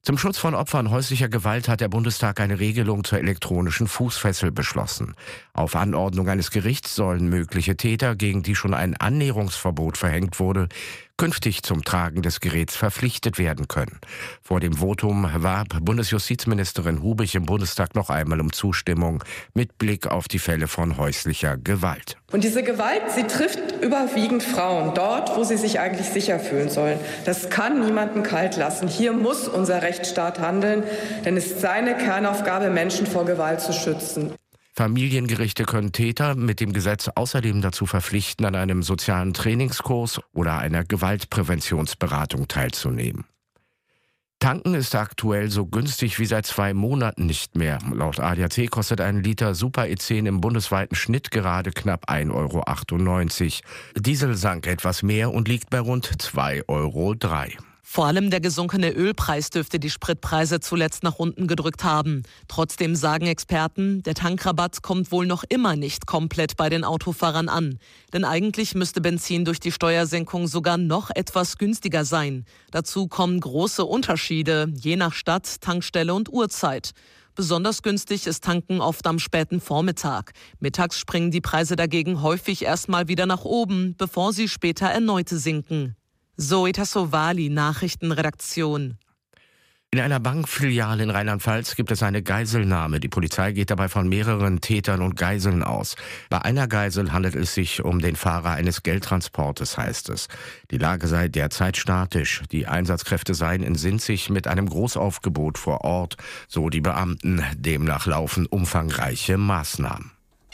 Zum Schutz von Opfern häuslicher Gewalt hat der Bundestag eine Regelung zur elektronischen Fußfessel beschlossen. Auf Anordnung eines Gerichts sollen mögliche Täter, gegen die schon ein Annäherungsverbot verhängt wurde, künftig zum Tragen des Geräts verpflichtet werden können. Vor dem Votum warb Bundesjustizministerin Hubig im Bundestag noch einmal um Zustimmung mit Blick auf die Fälle von häuslicher Gewalt. Und diese Gewalt, sie trifft überwiegend Frauen, dort, wo sie sich eigentlich sicher fühlen sollen. Das kann niemanden kalt lassen. Hier muss unser Rechtsstaat handeln, denn es ist seine Kernaufgabe, Menschen vor Gewalt zu schützen. Familiengerichte können Täter mit dem Gesetz außerdem dazu verpflichten, an einem sozialen Trainingskurs oder einer Gewaltpräventionsberatung teilzunehmen. Tanken ist aktuell so günstig wie seit 2 Monaten nicht mehr. Laut ADAC kostet ein Liter Super E10 im bundesweiten Schnitt gerade knapp 1,98 €. Diesel sank etwas mehr und liegt bei rund 2,03 €. Vor allem der gesunkene Ölpreis dürfte die Spritpreise zuletzt nach unten gedrückt haben. Trotzdem sagen Experten, der Tankrabatt kommt wohl noch immer nicht komplett bei den Autofahrern an. Denn eigentlich müsste Benzin durch die Steuersenkung sogar noch etwas günstiger sein. Dazu kommen große Unterschiede, je nach Stadt, Tankstelle und Uhrzeit. Besonders günstig ist Tanken oft am späten Vormittag. Mittags springen die Preise dagegen häufig erstmal wieder nach oben, bevor sie später erneut sinken. Zoe Tassovali, Nachrichtenredaktion. In einer Bankfiliale in Rheinland-Pfalz gibt es eine Geiselnahme. Die Polizei geht dabei von mehreren Tätern und Geiseln aus. Bei einer Geisel handelt es sich um den Fahrer eines Geldtransportes, heißt es. Die Lage sei derzeit statisch. Die Einsatzkräfte seien in Sinzig mit einem Großaufgebot vor Ort, so die Beamten. Demnach laufen umfangreiche Maßnahmen.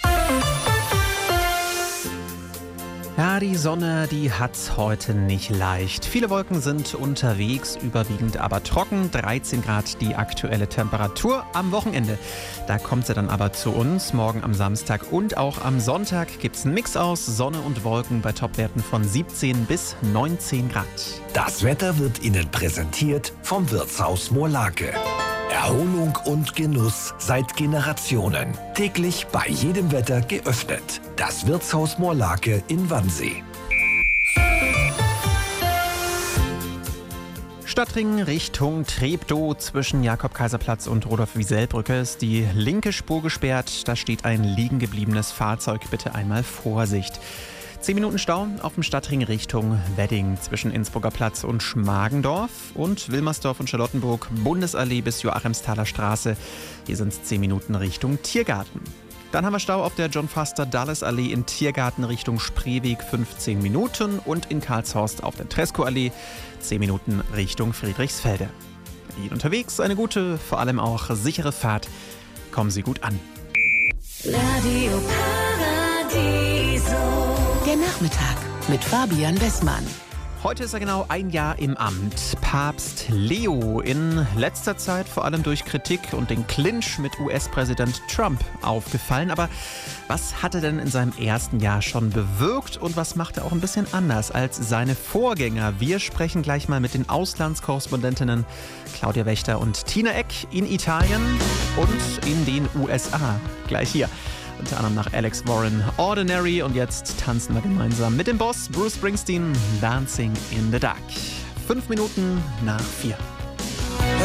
Ja, die Sonne, die hat's heute nicht leicht. Viele Wolken sind unterwegs, überwiegend aber trocken. 13 Grad die aktuelle Temperatur am Wochenende. Da kommt sie dann aber zu uns. Morgen am Samstag und auch am Sonntag gibt's einen Mix aus Sonne und Wolken bei Topwerten von 17 bis 19 Grad. Das Wetter wird Ihnen präsentiert vom Wirtshaus Moorlake. Erholung und Genuss seit Generationen. Täglich bei jedem Wetter geöffnet. Das Wirtshaus Moorlake in Wannsee. Stadtring Richtung Treptow zwischen Jakob-Kaiser-Platz und Rudolf-Wiesel-Brücke ist die linke Spur gesperrt. Da steht ein liegen gebliebenes Fahrzeug. Bitte einmal Vorsicht. 10 Minuten Stau auf dem Stadtring Richtung Wedding zwischen Innsbrucker Platz und Schmargendorf und Wilmersdorf und Charlottenburg, Bundesallee bis Joachimsthaler Straße. Hier sind es 10 Minuten Richtung Tiergarten. Dann haben wir Stau auf der John-Foster-Dulles-Allee in Tiergarten Richtung Spreeweg 15 Minuten und in Karlshorst auf der Tresco-Allee 10 Minuten Richtung Friedrichsfelde. Bei Ihnen unterwegs eine gute, vor allem auch sichere Fahrt. Kommen Sie gut an. Radio Paradiso. Der Nachmittag mit Fabian Wessmann. Heute ist er genau 1 Jahr im Amt. Papst Leo, in letzter Zeit vor allem durch Kritik und den Clinch mit US-Präsident Trump aufgefallen. Aber was hat er denn in seinem ersten Jahr schon bewirkt und was macht er auch ein bisschen anders als seine Vorgänger? Wir sprechen gleich mal mit den Auslandskorrespondentinnen Claudia Wächter und Tina Eck in Italien und in den USA. Gleich hier. Unter anderem nach Alex Warren, Ordinary, und jetzt tanzen wir gemeinsam mit dem Boss Bruce Springsteen, Dancing in the Dark. 5 Minuten nach 4.